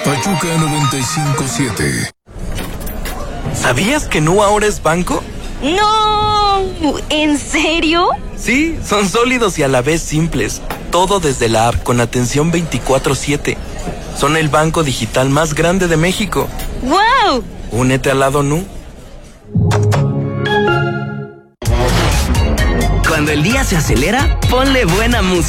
Pachuca 95.7. ¿Sabías que Nu ahora es banco? ¡No! ¿En serio? Sí, son sólidos y a la vez simples. Todo desde la app con atención 24/7. Son el banco digital más grande de México. ¡Wow! Únete al lado Nu. Cuando el día se acelera, ponle buena música.